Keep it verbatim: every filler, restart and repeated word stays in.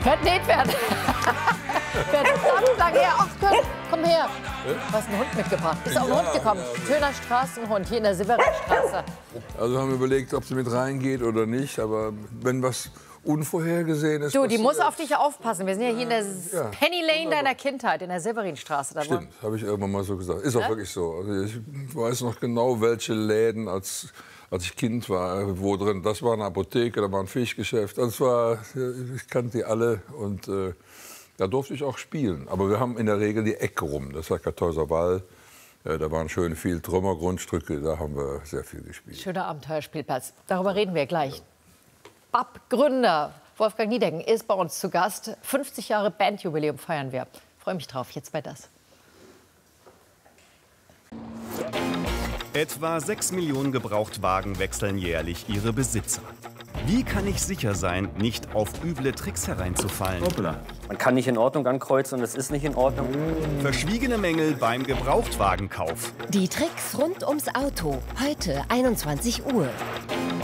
Kurt Nedwert. Wer zusammen sagen, ja, ach Kurt, komm her. Du hast einen Hund mitgebracht. Ist auch ein Ja, Hund gekommen. ja. Schöner Straßenhund hier in der Severinstraße. Also haben wir überlegt, ob sie mit reingeht oder nicht. Aber wenn was Unvorhergesehenes Du, die passiert, muss auf dich aufpassen. Wir sind ja hier in der Ja, Penny Lane deiner Kindheit, in der Severinstraße. Da Stimmt, habe ich irgendwann mal so gesagt. Ist auch Ja? wirklich so. Also ich weiß noch genau, welche Läden, als, als ich Kind war, wo drin. Das war eine Apotheke, da war ein Fischgeschäft. Das war, ich kannte die alle und äh, da durfte ich auch spielen. Aber wir haben in der Regel die Ecke rum. Das war Kartäuser Wall. Äh, da waren schön viele Trümmergrundstücke. Da haben wir sehr viel gespielt. Schöner Abenteuerspielplatz. Darüber reden wir gleich. B A P-Gründer Wolfgang Niedecken ist bei uns zu Gast. fünfzig Jahre Bandjubiläum feiern wir. Freue mich drauf. Jetzt bei das. Etwa sechs Millionen Gebrauchtwagen wechseln jährlich ihre Besitzer. Wie kann ich sicher sein, nicht auf üble Tricks hereinzufallen? Hoppla. Man kann nicht in Ordnung ankreuzen und es ist nicht in Ordnung. Verschwiegene Mängel beim Gebrauchtwagenkauf. Die Tricks rund ums Auto. Heute einundzwanzig Uhr.